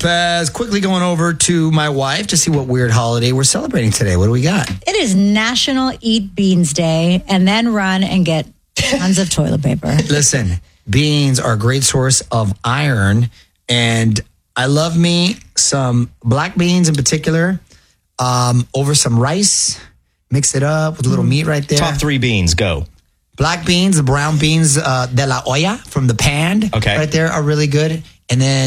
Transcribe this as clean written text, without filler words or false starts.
Lopez. Quickly going over to my wife to see what weird holiday we're celebrating today. What do we got? It is National Eat Beans Day, and then run and get tons of toilet paper. Listen, beans are a great source of iron, and I love me some black beans in particular over some rice. Mix it up with a little meat right there. Top 3 beans, go. Black beans, the brown beans de la olla from the pan right there are really good. And then